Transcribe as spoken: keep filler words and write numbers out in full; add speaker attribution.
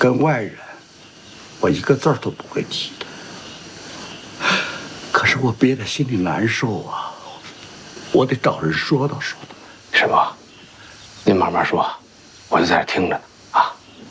Speaker 1: 跟外人，我一个字儿都不会提的。可是我憋在心里难受啊，我得找人说道说道。
Speaker 2: 师傅，您慢慢说，我就在这听着呢。